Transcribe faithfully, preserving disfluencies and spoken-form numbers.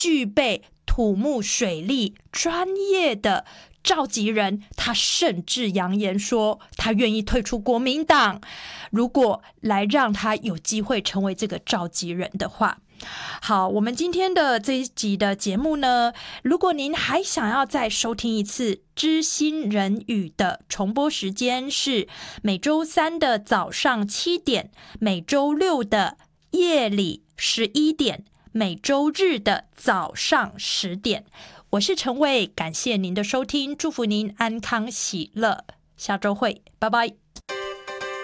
具备土木水利专业的召集人，他甚至扬言说他愿意退出国民党，如果来让他有机会成为这个召集人的话。好，我们今天的这一集的节目呢，如果您还想要再收听一次知心人语的重播时间，是每周三的早上七点，每周六的夜里十一点，每周日的早上十点。我是陈蔚，感谢您的收听，祝福您安康喜乐，下周会，拜拜。